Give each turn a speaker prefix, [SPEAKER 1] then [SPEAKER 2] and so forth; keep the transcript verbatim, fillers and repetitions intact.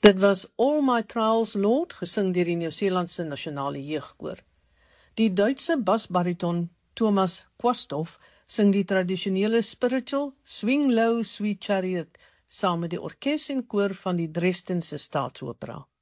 [SPEAKER 1] Dit was All My Trials Lord, gesing deur die Nieu-Seelandse Nasionale Jeugkoor. Die Duitse basbariton Thomas Quasthoff sing die tradisionele spiritual Swing Low Sweet Chariot saam met die orkes en koor van die Dresdense Staatsopera.